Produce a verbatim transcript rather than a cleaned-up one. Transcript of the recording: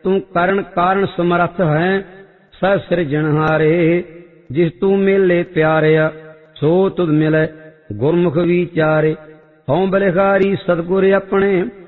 ਤੂੰ ਕਰਨ ਕਾਰਨ ਸਮਰੱਥ ਹੈ ਸਭ ਸਿਰਜਣਹਾਰੇ। ਜਿਸ ਤੂੰ ਮੇਲੇ ਪਿਆਰਿਆ ਸੋ ਤੁਧ ਮਿਲੈ ਗੁਰਮੁਖ ਵਿਚਾਰੇ। ਹਉ ਬਲਿਹਾਰੀ ਸਤਿਗੁਰ ਆਪਣੇ